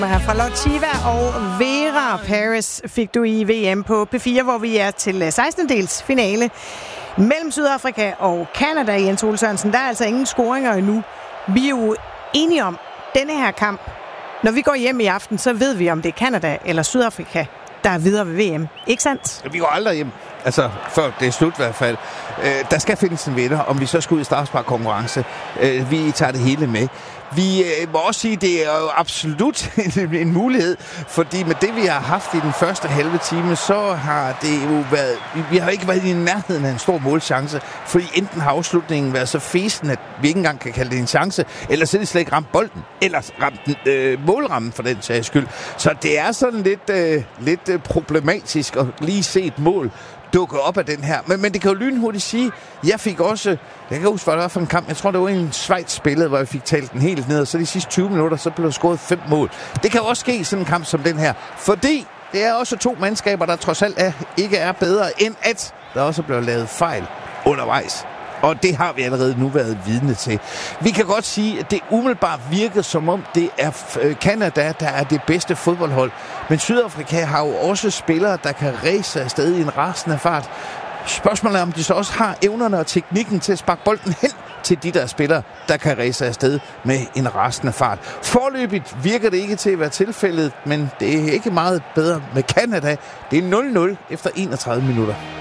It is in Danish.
Her fra Lotiva og Vera Paris fik du i VM på P4, hvor vi er til 16-dels finale mellem Sydafrika og Canada. Jens Ole Sørensen, der er altså ingen scoringer endnu. Vi er jo enige om denne her kamp. Når vi går hjem i aften, så ved vi, om det er Canada eller Sydafrika, der er videre ved VM. Ikke sandt? Vi går aldrig hjem. Altså, før det er slut i hvert fald. Der skal findes en vinder, om vi så skal ud i straffesparkkonkurrence. Vi tager det hele med. Vi må også sige, at det er jo absolut en mulighed, fordi med det, vi har haft i den første halve time, så har det jo været... Vi har ikke været i nærheden af en stor målchance, fordi enten har afslutningen været så fesen, at vi ikke engang kan kalde det en chance, eller så er det slet ikke ramt bolden, eller ramt målrammen for den sags skyld. Så det er sådan lidt problematisk at lige se et mål dukke op af den her. Men det kan jo lynhurtigt sige, jeg kan huske, hvad det var for en kamp. Jeg tror, det var en Schweiz-spillet, hvor jeg fik talt den helt ned, og så de sidste 20 minutter, så blev der scoret 5 mål. Det kan jo også ske i sådan en kamp som den her, fordi det er også 2 mandskaber, der trods alt ikke er bedre, end at der også bliver lavet fejl undervejs. Og det har vi allerede nu været vidne til. Vi kan godt sige, at det umiddelbart virker som om, det er Canada, der er det bedste fodboldhold. Men Sydafrika har jo også spillere, der kan ræse afsted i en rasende fart. Spørgsmålet er, om de så også har evnerne og teknikken til at sparke bolden hen til de der spillere, der kan ræse afsted med en rasende fart. Forløbigt virker det ikke til at være tilfældet, men det er ikke meget bedre med Canada. Det er 0-0 efter 31 minutter.